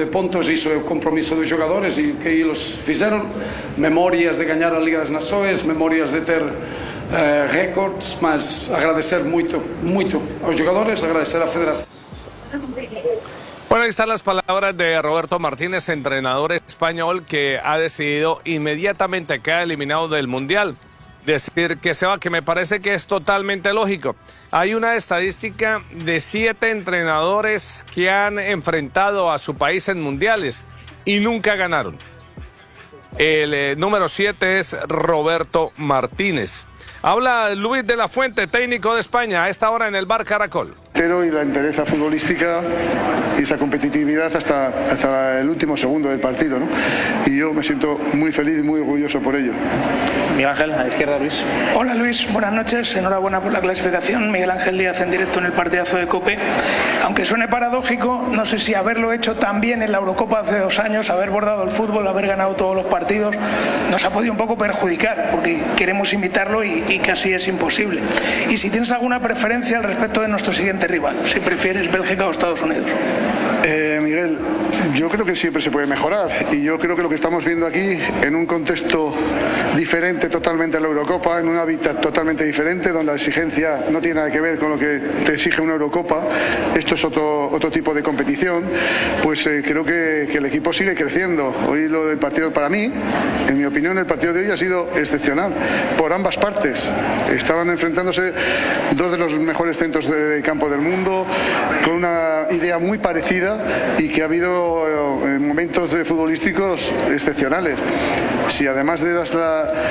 de pontos, iso é o compromiso dos xogadores e que eles fizeron, memorias de gañar a Liga das Nações, memorias de ter récords, mas agradecer moito aos xogadores, agradecer á Federación. Bueno, ahí están las palabras de Roberto Martínez, entrenador español que ha decidido inmediatamente que ha eliminado del Mundial, decir que se va, que me parece que es totalmente lógico. Hay una estadística de 7 entrenadores que han enfrentado a su país en mundiales y nunca ganaron. El número 7 es Roberto Martínez. Habla Luis de la Fuente, técnico de España, a esta hora en el Bar Caracol. Y la entereza futbolística y esa competitividad hasta el último segundo del partido, ¿no? Y yo me siento muy feliz y muy orgulloso por ello. Miguel Ángel, a la izquierda, Luis. Hola Luis, buenas noches, enhorabuena por la clasificación. Miguel Ángel Díaz en directo en el partidazo de COPE. Aunque suene paradójico, no sé si haberlo hecho tan bien en la Eurocopa hace 2 años, haber bordado el fútbol, haber ganado todos los partidos, nos ha podido un poco perjudicar, porque queremos imitarlo y casi es imposible. Y si tienes alguna preferencia al respecto de nuestro siguiente rival, si prefieres Bélgica o Estados Unidos. Miguel, yo creo que siempre se puede mejorar y yo creo que lo que estamos viendo aquí en un contexto diferente totalmente a la Eurocopa, en un hábitat totalmente diferente donde la exigencia no tiene nada que ver con lo que te exige una Eurocopa, esto es otro tipo de competición, pues creo que el equipo sigue creciendo. Hoy lo del partido, para mí, en mi opinión, el partido de hoy ha sido excepcional por ambas partes. Estaban enfrentándose 2 de los mejores centros de campo del mundo con una idea muy parecida y que ha habido momentos futbolísticos excepcionales. Si además le das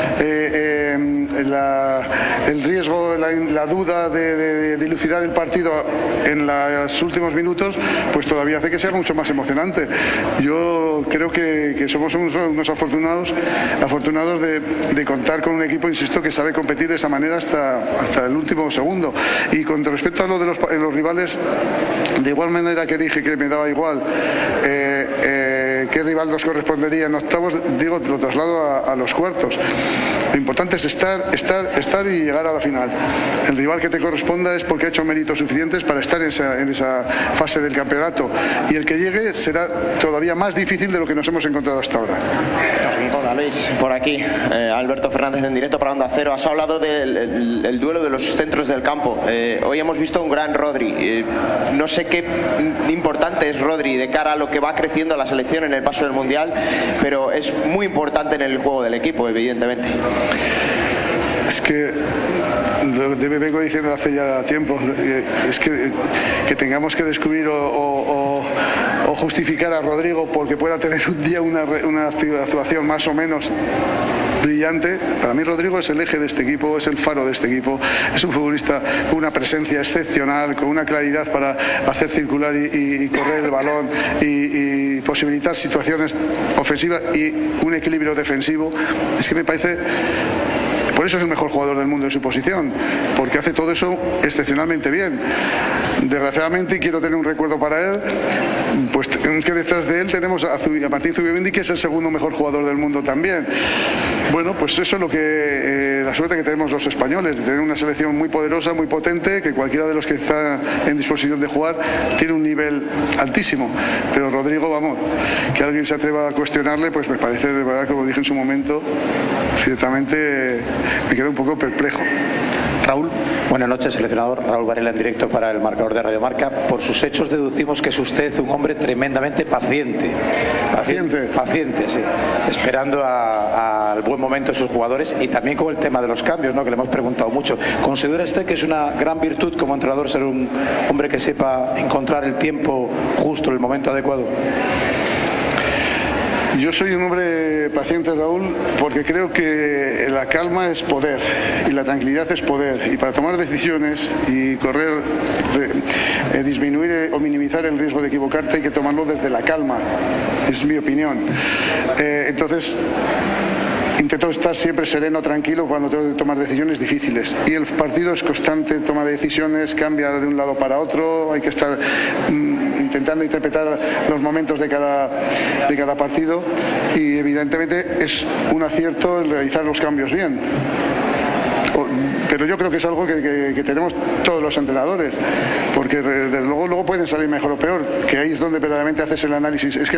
el riesgo, la duda de dilucidar el partido en los últimos minutos, pues todavía hace que sea mucho más emocionante. Yo creo que somos unos afortunados de contar con un equipo, insisto, que sabe competir de esa manera hasta el último segundo. Y con respecto a lo de los rivales, de igual manera que dije que me daba igual qué rival nos correspondería en octavos, digo, lo traslado a los cuartos. Lo importante es estar y llegar a la final. El rival que te corresponda es porque ha hecho méritos suficientes para estar en esa fase del campeonato, y el que llegue será todavía más difícil de lo que nos hemos encontrado hasta ahora. Hola Luis, por aquí, Alberto Fernández en directo para Onda Cero. Has hablado del duelo de los centros del campo. Hoy hemos visto un gran Rodri. No sé qué importante es Rodri de cara a lo que va creciendo la selección en el paso del Mundial, pero es muy importante en el juego del equipo, evidentemente. Es que vengo diciendo hace ya tiempo, es que tengamos que descubrir o justificar a Rodrigo porque pueda tener un día una actuación más o menos brillante. Para mí Rodrigo es el eje de este equipo, es el faro de este equipo, es un futbolista con una presencia excepcional, con una claridad para hacer circular y correr el balón y posibilitar situaciones ofensivas y un equilibrio defensivo. Es que me parece... Por eso es el mejor jugador del mundo en su posición, porque hace todo eso excepcionalmente bien. Desgraciadamente, y quiero tener un recuerdo para él, pues es que detrás de él tenemos a Martín Zubimendi, que es el segundo mejor jugador del mundo también. Bueno, pues eso es lo que la suerte que tenemos los españoles, de tener una selección muy poderosa, muy potente, que cualquiera de los que está en disposición de jugar tiene un nivel altísimo. Pero Rodrigo, vamos, que alguien se atreva a cuestionarle, pues me parece, de verdad, como dije en su momento, ciertamente me quedo un poco perplejo. Raúl, buenas noches, seleccionador. Raúl Varela en directo para el marcador de Radio Marca. Por sus hechos deducimos que es usted un hombre tremendamente paciente. Paciente, sí. Esperando al buen momento de sus jugadores y también con el tema de los cambios, ¿no? Que le hemos preguntado mucho. ¿Considera usted que es una gran virtud como entrenador ser un hombre que sepa encontrar el tiempo justo, el momento adecuado? Yo soy un hombre paciente, Raúl, porque creo que la calma es poder y la tranquilidad es poder. Y para tomar decisiones y disminuir o minimizar el riesgo de equivocarte hay que tomarlo desde la calma. Es mi opinión. Entonces, intento estar siempre sereno, tranquilo cuando tengo que tomar decisiones difíciles. Y el partido es constante, toma de decisiones, cambia de un lado para otro, hay que estar intentando interpretar los momentos de cada partido y evidentemente es un acierto el realizar los cambios bien. Pero yo creo que es algo que tenemos todos los entrenadores, porque desde luego pueden salir mejor o peor, que ahí es donde verdaderamente haces el análisis. Es que